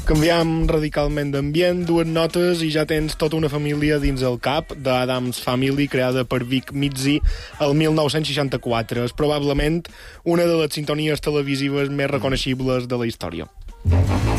Canviam radicalment d'ambient, dues notes i ja tens tota una família dins el cap d'Addams Family, creada per Vic Mizzy el 1964. És probablement una de les sintonies televisives més reconeixibles de la història.